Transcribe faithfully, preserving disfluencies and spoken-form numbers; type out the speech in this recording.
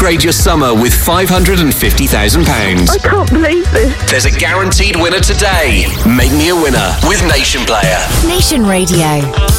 upgrade your summer with five hundred fifty thousand pounds. I can't believe this. There's a guaranteed winner today. Make me a winner with Nation Player. Nation Radio.